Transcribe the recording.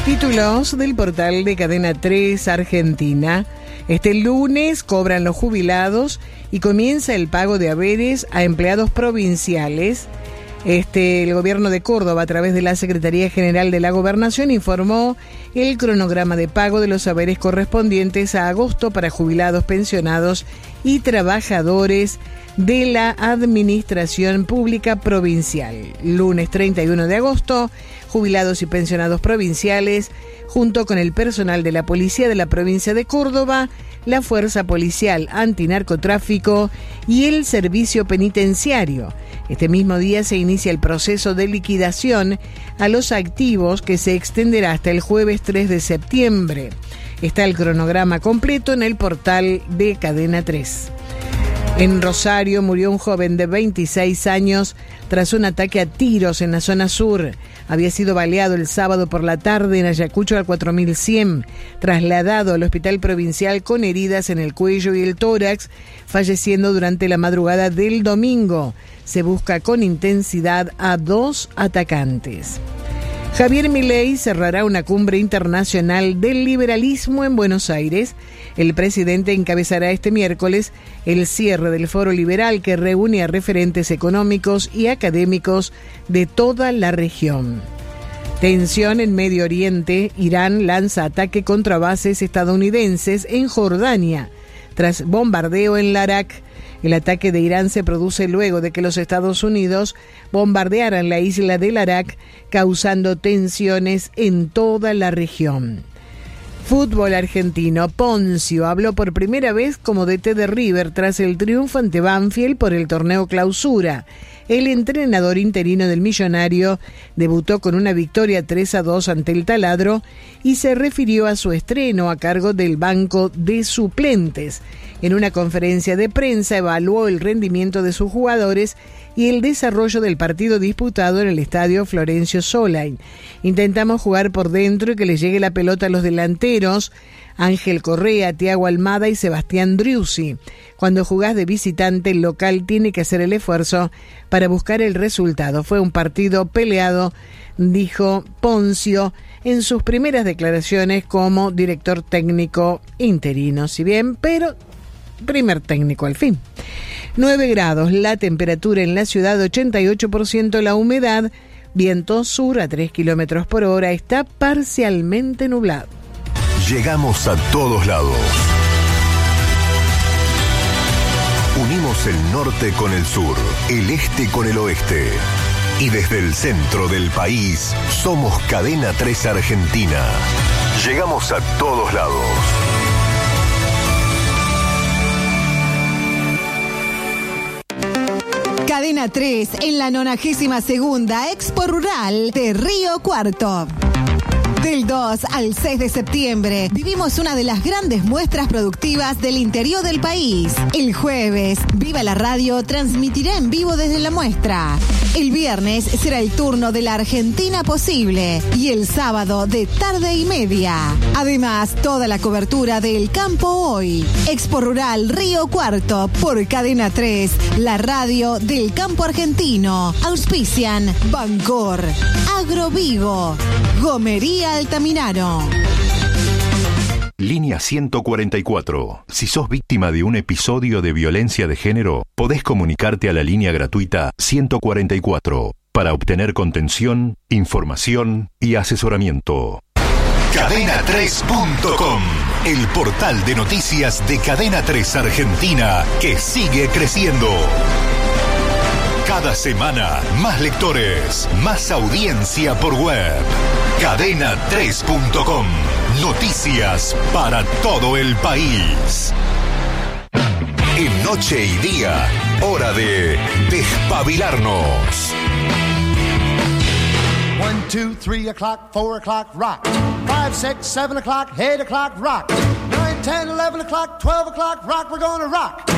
Títulos del portal de Cadena 3 Argentina. Este lunes cobran los jubilados y comienza el pago de haberes a empleados provinciales. El gobierno de Córdoba, a través de la Secretaría General de la Gobernación, informó el cronograma de pago de los haberes correspondientes a agosto para jubilados, pensionados y trabajadores de la Administración Pública Provincial. Lunes 31 de agosto, jubilados y pensionados provinciales, junto con el personal de la Policía de la Provincia de Córdoba, la Fuerza Policial Antinarcotráfico y el Servicio Penitenciario. Este mismo día se inicia el proceso de liquidación a los activos, que se extenderá hasta el jueves 3 de septiembre. Está el cronograma completo en el portal de Cadena 3. En Rosario murió un joven de 26 años tras un ataque a tiros en la zona sur. Había sido baleado el sábado por la tarde en Ayacucho al 4100, trasladado al hospital provincial con heridas en el cuello y el tórax, falleciendo durante la madrugada del domingo. Se busca con intensidad a 2 atacantes. Javier Milei cerrará una cumbre internacional del liberalismo en Buenos Aires. El presidente encabezará este miércoles el cierre del Foro Liberal, que reúne a referentes económicos y académicos de toda la región. Tensión en Medio Oriente. Irán lanza ataque contra bases estadounidenses en Jordania tras bombardeo en Larak. El ataque de Irán se produce luego de que los Estados Unidos bombardearan la isla de Larak, causando tensiones en toda la región. Fútbol argentino. Ponzio habló por primera vez como DT de River tras el triunfo ante Banfield por el torneo Clausura. El entrenador interino del Millonario debutó con una victoria 3-2 ante el Taladro y se refirió a su estreno a cargo del banco de suplentes. En una conferencia de prensa evaluó el rendimiento de sus jugadores y el desarrollo del partido disputado en el estadio Florencio Solay. Intentamos jugar por dentro y que le llegue la pelota a los delanteros, Ángel Correa, Thiago Almada y Sebastián Driussi. Cuando jugás de visitante, el local tiene que hacer el esfuerzo para buscar el resultado. Fue un partido peleado, dijo Ponzio en sus primeras declaraciones como director técnico interino, si bien, pero primer técnico al fin. 9 grados la temperatura en la ciudad, 88% la humedad, viento sur a 3 kilómetros por hora, está parcialmente nublado. Llegamos a todos lados. Unimos el norte con el sur, el este con el oeste. Y desde el centro del país, somos Cadena 3 Argentina. Llegamos a todos lados. Cadena 3 en la 92ª Expo Rural de Río Cuarto. Del 2 al 6 de septiembre vivimos una de las grandes muestras productivas del interior del país. El jueves, Viva la Radio transmitirá en vivo desde la muestra. El viernes será el turno de la Argentina Posible y el sábado de tarde y media. Además, toda la cobertura del Campo Hoy. Expo Rural Río Cuarto por Cadena 3, la radio del campo argentino. Auspician Bancor, Agrovigo, Gomería Altamirano. Línea 144. Si sos víctima de un episodio de violencia de género, podés comunicarte a la línea gratuita 144 para obtener contención, información y asesoramiento. Cadena3.com, el portal de noticias de Cadena 3 Argentina, que sigue creciendo. Cada semana, más lectores, más audiencia por web. Cadena3.com. Noticias para todo el país. En noche y día, hora de despabilarnos. 1, 2, 3 o'clock, 4 o'clock, rock. 5, 6, 7 o'clock, 8 o'clock, rock. 9, 10, 11 o'clock, 12 o'clock, rock. We're gonna rock.